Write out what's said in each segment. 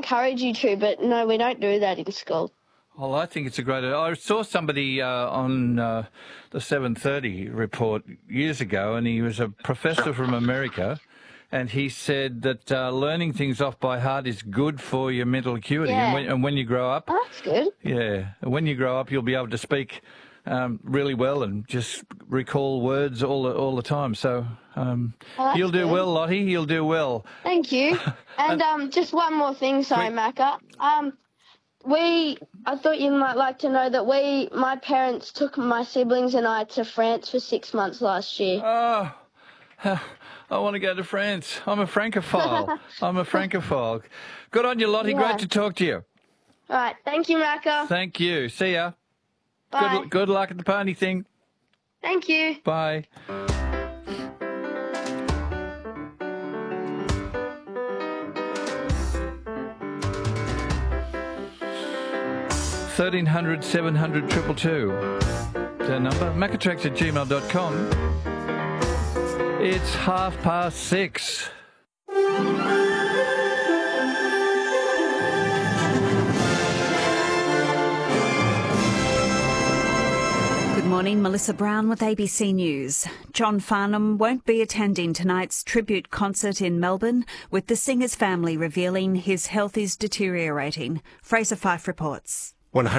encourage you to, but no, we don't do that in school. Well, I think it's a great idea. I saw somebody on the 7:30 report years ago, and he was a professor from America, and he said that learning things off by heart is good for your mental acuity. Yeah. And when you grow up... Oh, that's good. Yeah. When you grow up, you'll be able to speak really well and just recall words all the time. So you'll do well, Lottie. You'll do well. Thank you. And just one more thing, sorry, Macca. I thought you might like to know that my parents took my siblings and I to France for 6 months last year. Oh, I want to go to France. I'm a Francophile. Good on you, Lottie. Yeah. Great to talk to you. All right. Thank you, Macca. Thank you. See ya. Bye. Good luck at the pony thing. Thank you. Bye. $1300 700 222. Is our number? Macatrax@gmail.com. It's 6:30. Good morning, Melissa Brown with ABC News. John Farnham won't be attending tonight's tribute concert in Melbourne, with the singer's family revealing his health is deteriorating. Fraser Fife reports.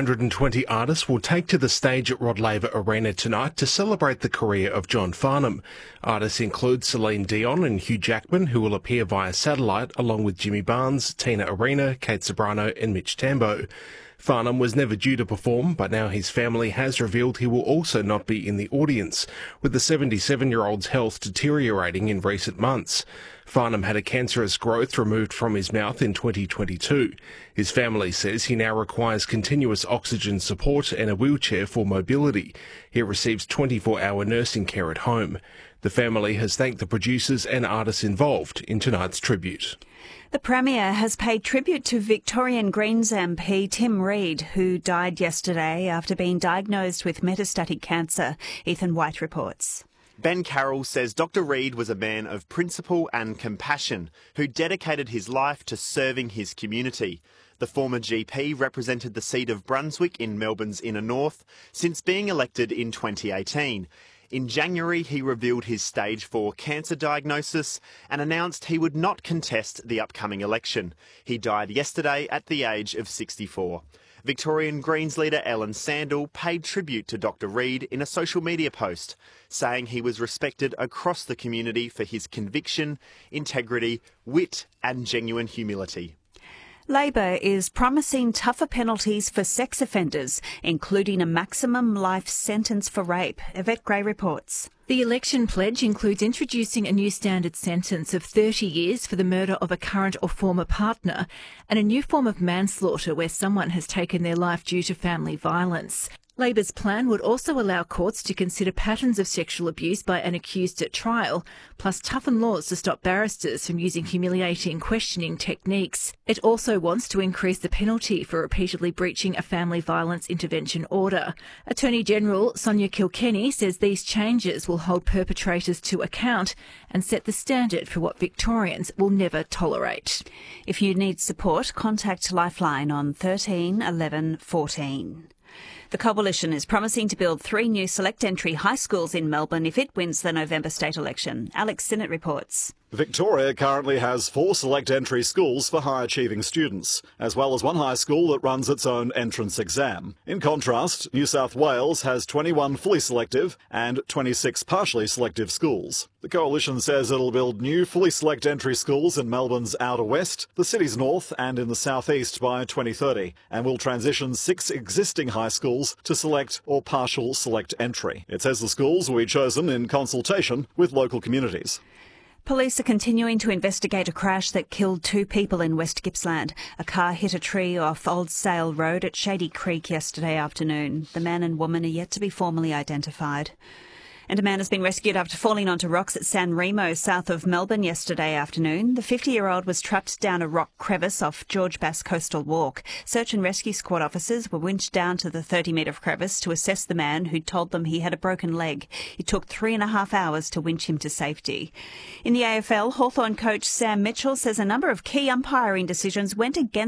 120 artists will take to the stage at Rod Laver Arena tonight to celebrate the career of John Farnham. Artists include Celine Dion and Hugh Jackman, who will appear via satellite, along with Jimmy Barnes, Tina Arena, Kate Sobrano and Mitch Tambo. Farnham was never due to perform, but now his family has revealed he will also not be in the audience, with the 77-year-old's health deteriorating in recent months. Farnham had a cancerous growth removed from his mouth in 2022. His family says he now requires continuous oxygen support and a wheelchair for mobility. He receives 24-hour nursing care at home. The family has thanked the producers and artists involved in tonight's tribute. The Premier has paid tribute to Victorian Greens MP Tim Reid, who died yesterday after being diagnosed with metastatic cancer. Ethan White reports. Ben Carroll says Dr. Reid was a man of principle and compassion who dedicated his life to serving his community. The former GP represented the seat of Brunswick in Melbourne's inner north since being elected in 2018. In January, he revealed his stage 4 cancer diagnosis and announced he would not contest the upcoming election. He died yesterday at the age of 64. Victorian Greens leader Ellen Sandel paid tribute to Dr. Reid in a social media post, saying he was respected across the community for his conviction, integrity, wit and genuine humility. Labor is promising tougher penalties for sex offenders, including a maximum life sentence for rape. Yvette Gray reports. The election pledge includes introducing a new standard sentence of 30 years for the murder of a current or former partner and a new form of manslaughter where someone has taken their life due to family violence. Labor's plan would also allow courts to consider patterns of sexual abuse by an accused at trial, plus toughen laws to stop barristers from using humiliating questioning techniques. It also wants to increase the penalty for repeatedly breaching a family violence intervention order. Attorney General Sonia Kilkenny says these changes will hold perpetrators to account and set the standard for what Victorians will never tolerate. If you need support, contact Lifeline on 13 11 14. The Coalition is promising to build 3 new select entry high schools in Melbourne if it wins the November state election. Alex Sinnott reports. Victoria currently has 4 select entry schools for high-achieving students, as well as one high school that runs its own entrance exam. In contrast, New South Wales has 21 fully selective and 26 partially selective schools. The Coalition says it'll build new fully select entry schools in Melbourne's outer west, the city's north and in the southeast by 2030, and will transition 6 existing high schools to select or partial select entry. It says the schools will be chosen in consultation with local communities. Police are continuing to investigate a crash that killed 2 people in West Gippsland. A car hit a tree off Old Sale Road at Shady Creek yesterday afternoon. The man and woman are yet to be formally identified. And a man has been rescued after falling onto rocks at San Remo, south of Melbourne, yesterday afternoon. The 50-year-old was trapped down a rock crevice off George Bass Coastal Walk. Search and rescue squad officers were winched down to the 30-metre crevice to assess the man, who told them he had a broken leg. It took 3.5 hours to winch him to safety. In the AFL, Hawthorn coach Sam Mitchell says a number of key umpiring decisions went against